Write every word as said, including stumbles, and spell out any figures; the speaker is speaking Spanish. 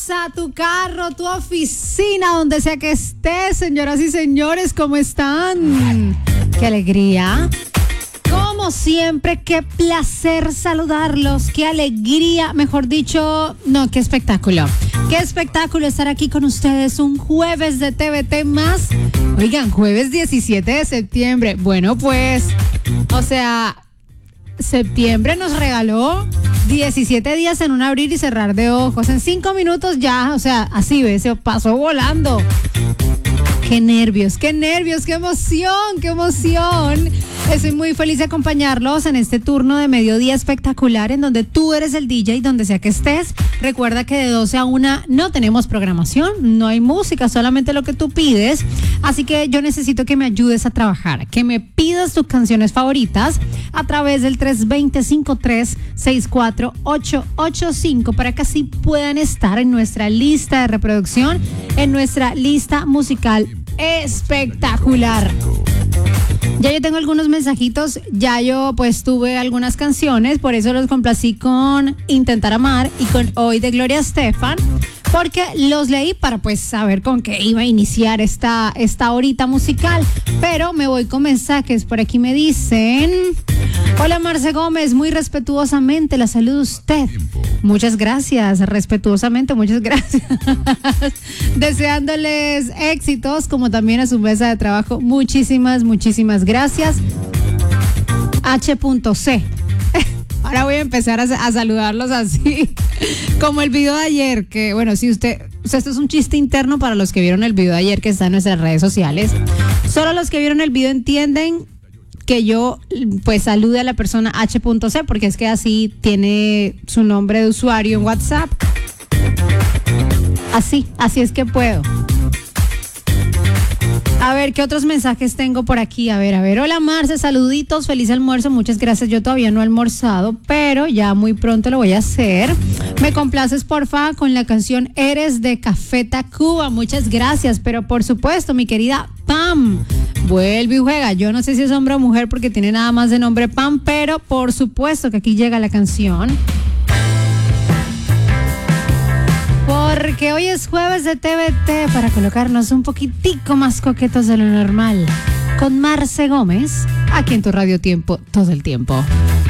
A tu carro, tu oficina, donde sea que estés, señoras y señores, ¿cómo están? ¡Qué alegría! Como siempre, qué placer saludarlos, qué alegría, mejor dicho, no, qué espectáculo. Qué espectáculo estar aquí con ustedes un jueves de T V T más. Oigan, jueves diecisiete de septiembre. Bueno, pues, o sea, septiembre nos regaló diecisiete días en un abrir y cerrar de ojos. En cinco minutos ya, o sea, así ves, se pasó volando. Qué nervios, qué nervios, qué emoción, qué emoción. Estoy muy feliz de acompañarlos en este turno de mediodía espectacular en donde tú eres el D J donde sea que estés. Recuerda que de doce a una no tenemos programación, no hay música, solamente lo que tú pides. Así que yo necesito que me ayudes a trabajar, que me pidas tus canciones favoritas a través del tres dos cero, cinco tres seis cuatro ocho ocho cinco para que así puedan estar en nuestra lista de reproducción, en nuestra lista musical espectacular. Ya yo tengo algunos mensajitos, ya yo pues tuve algunas canciones, por eso los complací con Intentar Amar y con Hoy de Gloria Estefan, porque los leí para pues saber con qué iba a iniciar esta, esta horita musical, pero me voy con mensajes. Por aquí me dicen: hola Marce Gómez, muy respetuosamente la saluda usted. Muchas gracias, respetuosamente, muchas gracias. Deseándoles éxitos, como también a su mesa de trabajo. Muchísimas, muchísimas gracias. H C. Ahora voy a empezar a, a saludarlos así, como el video de ayer, que bueno, si usted, o sea, esto es un chiste interno para los que vieron el video de ayer que está en nuestras redes sociales. Solo los que vieron el video entienden que yo pues salude a la persona H C, porque es que así tiene su nombre de usuario en WhatsApp. Así, así es que puedo. A ver, ¿qué otros mensajes tengo por aquí? A ver, a ver. Hola Marce, saluditos, feliz almuerzo, muchas gracias. Yo todavía no he almorzado, pero ya muy pronto lo voy a hacer. Me complaces, porfa, con la canción Eres de Café Tacuba. Muchas gracias, pero por supuesto, mi querida Pam, vuelve y juega. Yo no sé si es hombre o mujer porque tiene nada más de nombre Pam, pero por supuesto que aquí llega la canción. Porque hoy es jueves de T V T para colocarnos un poquitico más coquetos de lo normal. Con Marce Gómez, aquí en tu Radio Tiempo, todo el tiempo.